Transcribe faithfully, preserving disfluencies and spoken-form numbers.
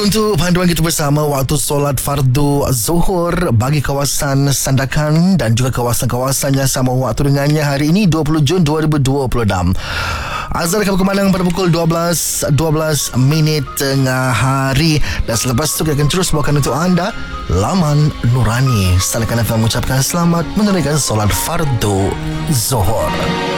untuk panduan kita bersama waktu solat fardu zuhur bagi kawasan Sandakan dan juga kawasan-kawasan yang sama waktu dengannya hari ini dua puluh Jun dua ribu dua puluh enam. Azan akan berkumandang pada pukul dua belas dua belas minit tengah hari, dan selepas itu kita akan terus bawakan untuk anda Laman Nurani. Salakan F M mengucapkan selamat menunaikan solat fardu zuhur.